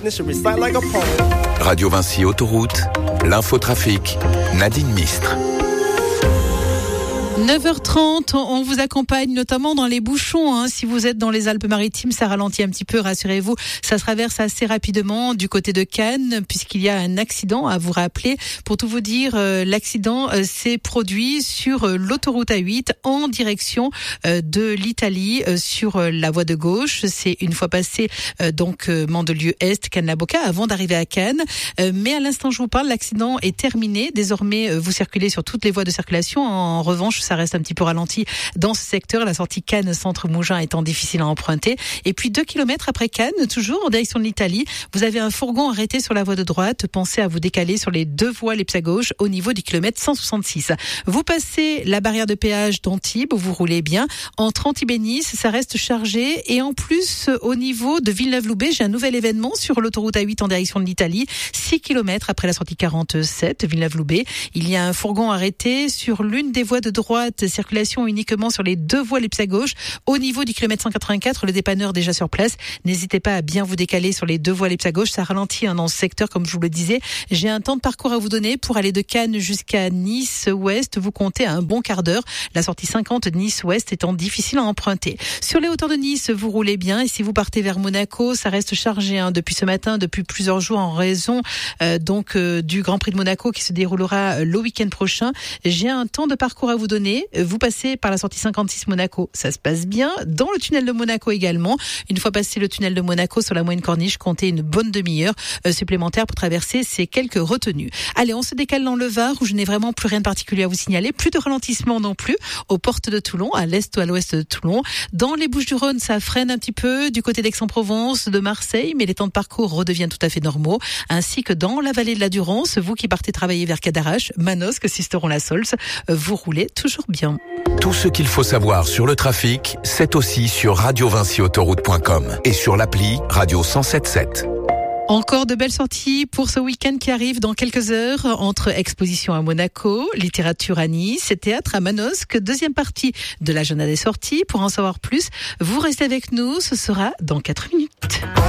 Radio Vinci Autoroute, l'infotrafic, Nadine Mistre. 9h30, on vous accompagne notamment dans les bouchons. Si vous êtes dans les Alpes-Maritimes, ça ralentit un petit peu, rassurez-vous. Ça se traverse assez rapidement du côté de Cannes, puisqu'il y a un accident à vous rappeler. Pour tout vous dire, l'accident s'est produit sur l'autoroute A8 en direction de l'Italie sur la voie de gauche. C'est une fois passé Mandelieu-Est, Cannes-la-Boca, avant d'arriver à Cannes. Mais à l'instant où je vous parle, l'accident est terminé. Désormais, vous circulez sur toutes les voies de circulation. En revanche, ça reste un petit peu ralenti dans ce secteur, la sortie Cannes-Centre-Mougins étant difficile à emprunter. Et puis 2 kilomètres après Cannes, toujours en direction de l'Italie, vous avez un fourgon arrêté sur la voie de droite. Pensez à vous décaler sur les deux voies les plus à gauche au niveau du kilomètre 166. Vous passez la barrière de péage d'Antibes, vous roulez bien. Entre Antibes et Nice, ça reste chargé. Et en plus, au niveau de Villeneuve-Loubet, j'ai un nouvel événement sur l'autoroute A8 en direction de l'Italie. 6 kilomètres après la sortie 47, Villeneuve-Loubet. Il y a un fourgon arrêté sur l'une des voies de droite, circulation uniquement sur les deux voies les plus à gauche. Au niveau du kilomètre 184, le dépanneur déjà sur place. N'hésitez pas à bien vous décaler sur les deux voies les plus à gauche. Ça ralentit dans ce secteur, comme je vous le disais. J'ai un temps de parcours à vous donner pour aller de Cannes jusqu'à Nice-Ouest. Vous comptez à un bon quart d'heure. La sortie 50 Nice-Ouest étant difficile à emprunter. Sur les hauteurs de Nice, vous roulez bien. Et si vous partez vers Monaco, ça reste chargé depuis ce matin, depuis plusieurs jours en raison du Grand Prix de Monaco qui se déroulera le week-end prochain. J'ai un temps de parcours à vous donner. Vous passez par la sortie 56 Monaco, ça se passe bien. Dans le tunnel de Monaco également. Une fois passé le tunnel de Monaco sur la moyenne corniche, comptez une bonne demi-heure supplémentaire pour traverser ces quelques retenues. Allez, on se décale dans le Var où je n'ai vraiment plus rien de particulier à vous signaler. Plus de ralentissement non plus aux portes de Toulon, à l'est ou à l'ouest de Toulon. Dans les Bouches-du-Rhône, ça freine un petit peu du côté d'Aix-en-Provence, de Marseille, mais les temps de parcours redeviennent tout à fait normaux. Ainsi que dans la vallée de la Durance, vous qui partez travailler vers Cadarache, Manosque, Sisteron-la-Sols, vous roulez toujours bien. Tout ce qu'il faut savoir sur le trafic, c'est aussi sur radiovinciautoroute.com et sur l'appli Radio 107.7. Encore de belles sorties pour ce week-end qui arrive dans quelques heures, entre exposition à Monaco, littérature à Nice et théâtre à Manosque. Deuxième partie de l'agenda des sorties. Pour en savoir plus, vous restez avec nous, ce sera dans 4 minutes.